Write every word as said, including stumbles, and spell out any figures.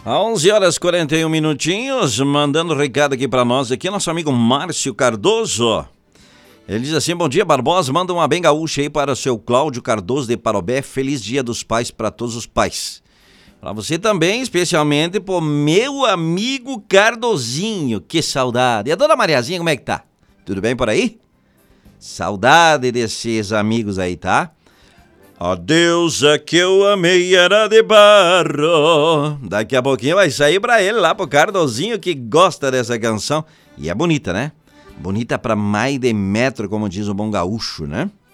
onze horas e quarenta e um minutinhos, mandando recado aqui pra nós, aqui nosso amigo Márcio Cardoso. Ele diz assim: bom dia, Barbosa, manda uma bem gaúcha aí para o seu Cláudio Cardoso de Parobé, feliz dia dos pais para todos os pais. Pra você também, especialmente pro meu amigo Cardozinho, que saudade. E a dona Mariazinha, como é que tá? Tudo bem por aí? Saudade desses amigos aí, tá? A deusa que eu amei era de barro. Daqui a pouquinho vai sair pra ele lá, pro Cardozinho, que gosta dessa canção. E é bonita, né? Bonita pra mais de metro, como diz o bom gaúcho, né?